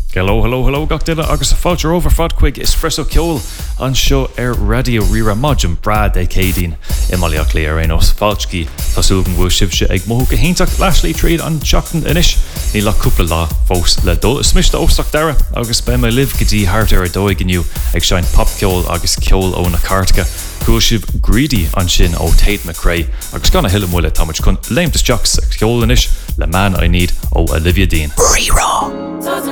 Hello, gach duine agus fáilte over fad chuig is freso ceol an seo radio rira Majum Brad Cédín imaliach lé ar os fáiltcí tásúgan bhfuil sibse ag móthú go héintach Lashley tríd an seachtain inis ní le cúpla lá fós le dul is mista ósach dara agus be me liv gotí hart ar a dóig gniu ag sein pop ceol agus ceol ó na cartacha chuil sib greedy an sin ó Tate McRae agus ganna hiile muile táid chun léimtas jocks ceol inis le Man I Need ó Olivia Dean. Rira.